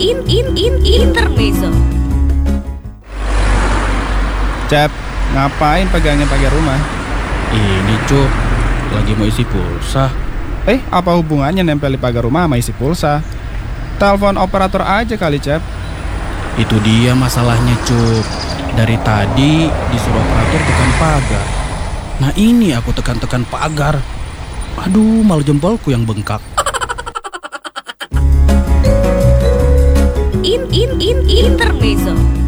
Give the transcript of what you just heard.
Intermezzo. Cep, ngapain pegangin pakai rumah? Ini Cuk, lagi mau isi pulsa. Apa hubungannya nempel di pagar rumah sama isi pulsa? Telepon operator aja kali, Cep. Itu dia masalahnya Cuk. Dari tadi disuruh operator tekan pagar. Nah ini aku tekan-tekan pagar. Aduh, malah jempolku yang bengkak. Intermezzo.